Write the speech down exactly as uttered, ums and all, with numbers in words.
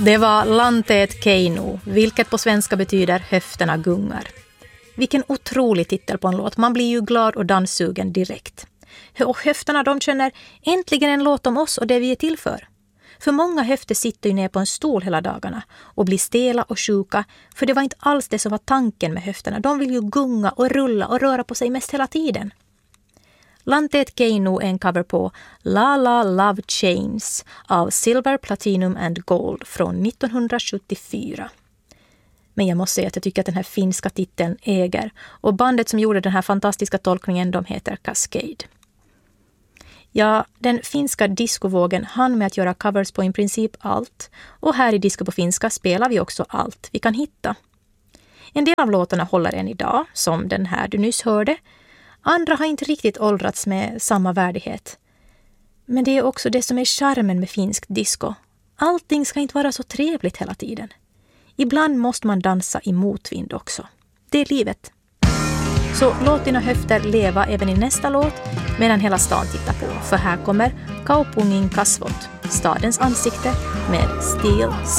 Det var Lanteet Keino, vilket på svenska betyder höfterna gungar. Vilken otrolig titel på en låt. Man blir ju glad och danssugen direkt. Och höfterna, de känner äntligen en låt om oss och det vi är till för. För många höfter sitter ju ner på en stol hela dagarna och blir stela och sjuka, för det var inte alls det som var tanken med höfterna. De vill ju gunga och rulla och röra på sig mest hela tiden. Lanteet Keino är en cover på La La Love Chains av Silver, Platinum and Gold från nittonhundrasjuttiofyra. Men jag måste säga att jag tycker att den här finska titeln äger, och bandet som gjorde den här fantastiska tolkningen, de heter Cascade. Ja, den finska discovågen hann med att göra covers på i princip allt, och här i Disco på finska spelar vi också allt vi kan hitta. En del av låtarna håller än idag, som den här du nyss hörde. Andra har inte riktigt åldrats med samma värdighet. Men det är också det som är charmen med finsk disco. Allting ska inte vara så trevligt hela tiden. Ibland måste man dansa i motvind också. Det är livet. Så låt dina höfter leva även i nästa låt medan hela stan tittar på. För här kommer Kaupungin kasvot, stadens ansikte med Steel